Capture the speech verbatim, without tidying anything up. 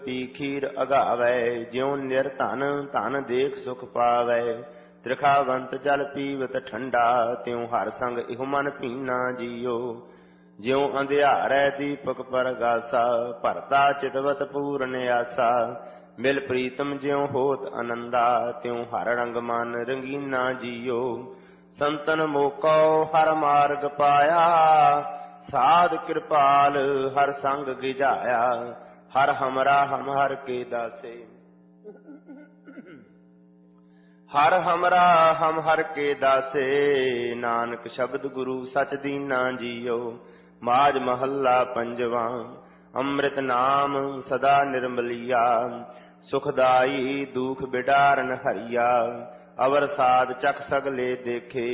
P खीर अगावै, ज्यों निर्धन धन देख सुख पावै। त्रिखावंत जल पीवत ठंडा, त्यों हर संग इहो मन पीना जियो। ज्यों अंधियारै दीपक परगासा, भरता चितवत पूरन आसा। मिल प्रीतम ज्यों होत आनंदा, त्यों हर रंग मन रंगीना जियो। संतन मोको हर मार्ग पाया, साध कृपाल हर संग गिजाया। हर हमरा हम हर के दासे, हर हमरा हम हर के दासे। नानक शब्द गुरु सच दीना जियो। माज महल्ला पंजवा। अमृत नाम सदा निर्मलिया, सुखदाई दुख बिडारन हरिया। अवर साध चख सगले देखे,